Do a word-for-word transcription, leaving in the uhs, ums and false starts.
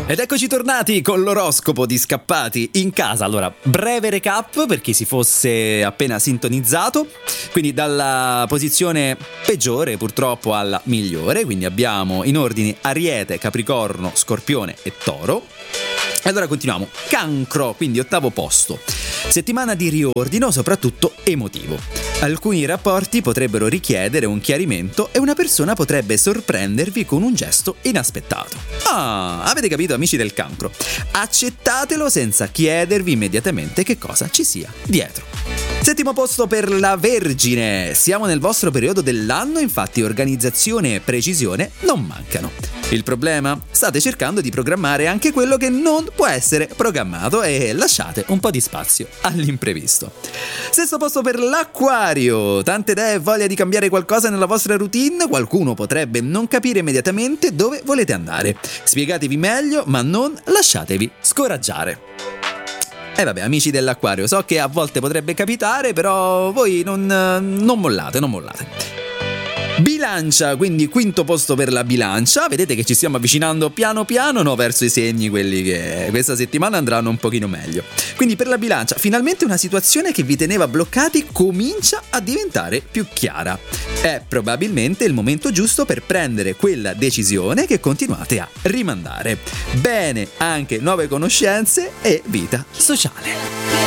Ed eccoci tornati con l'oroscopo di Scappati in casa. Allora, breve recap per chi si fosse appena sintonizzato. Quindi dalla posizione peggiore purtroppo alla migliore. Quindi abbiamo in ordine Ariete, Capricorno, Scorpione e Toro. E allora continuiamo. Cancro, quindi ottavo posto. Settimana di riordino, soprattutto emotivo. Alcuni rapporti potrebbero richiedere un chiarimento e una persona potrebbe sorprendervi con un gesto inaspettato. Ah, avete capito, amici del Cancro? Accettatelo senza chiedervi immediatamente che cosa ci sia dietro. Settimo posto per la Vergine. Siamo nel vostro periodo dell'anno, infatti organizzazione e precisione non mancano. Il problema? State cercando di programmare anche quello che non può essere programmato e lasciate un po' di spazio all'imprevisto. Sesto posto per l'Acquario. Tante idee e voglia di cambiare qualcosa nella vostra routine, qualcuno potrebbe non capire immediatamente dove volete andare. Spiegatevi meglio, ma non lasciatevi scoraggiare. E eh vabbè, amici dell'Acquario, so che a volte potrebbe capitare, però voi non, non mollate, non mollate. Bilancia, quindi quinto posto per la Bilancia. Vedete che ci stiamo avvicinando piano piano no, verso i segni, quelli che questa settimana andranno un pochino meglio. Quindi per la Bilancia, finalmente una situazione che vi teneva bloccati comincia a diventare più chiara. È probabilmente il momento giusto per prendere quella decisione che continuate a rimandare. Bene, anche nuove conoscenze e vita sociale.